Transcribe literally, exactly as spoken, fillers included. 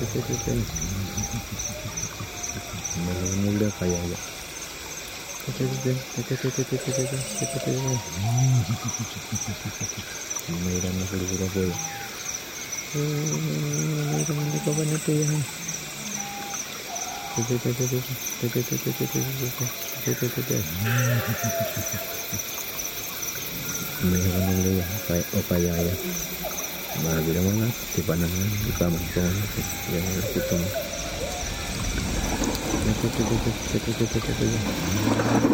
Melunul dia kayak ya. Mayroon na siguro po yan. Mayroon na kapan ito yan. Mayroon na yan. O kaya yan. Bago naman na. Diba naman. Diba man po. Yan ang ito mo.